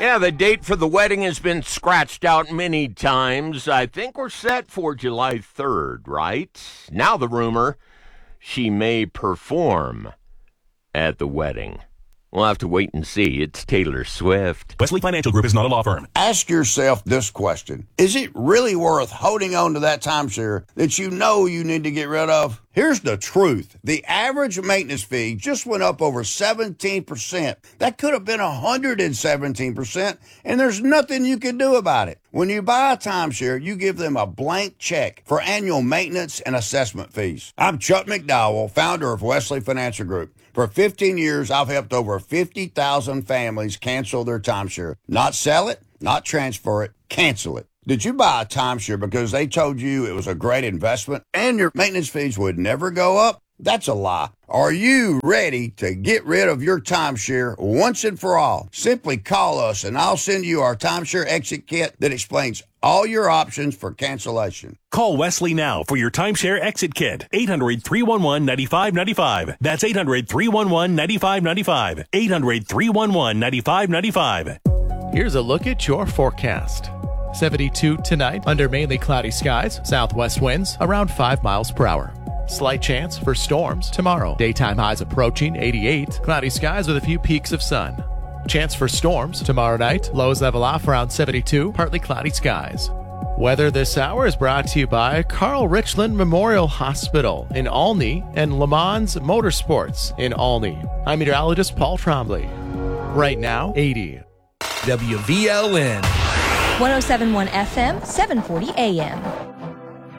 Yeah, the date for the wedding has been scratched out many times. I think we're set for July 3rd, right? Now the rumor, she may perform at the wedding. We'll have to wait and see. It's Taylor Swift. Wesley Financial Group is not a law firm. Ask yourself this question. Is it really worth holding on to that timeshare that you know you need to get rid of? Here's the truth. The average maintenance fee just went up over 17%. That could have been 117%, and there's nothing you can do about it. When you buy a timeshare, you give them a blank check for annual maintenance and assessment fees. I'm Chuck McDowell, founder of Wesley Financial Group. For 15 years, I've helped over 50,000 families cancel their timeshare. Not sell it, not transfer it, cancel it. Did you buy a timeshare because they told you it was a great investment and your maintenance fees would never go up? That's a lie. Are you ready to get rid of your timeshare once and for all? Simply call us and I'll send you our timeshare exit kit that explains all your options for cancellation. Call Wesley now for your timeshare exit kit. 800-311-9595. That's 800-311-9595. 800-311-9595. Here's a look at your forecast. 72 tonight under mainly cloudy skies. Southwest winds around 5 miles per hour. Slight chance for storms tomorrow. Daytime highs approaching 88. Cloudy skies with a few peaks of sun. Chance for storms tomorrow night. Lows level off around 72. Partly cloudy skies. Weather this hour is brought to you by Carl Richland Memorial Hospital in Olney and Le Mans Motorsports in Olney. I'm meteorologist Paul Trombley. Right now, 80. WVLN. 107.1 FM, 740 AM.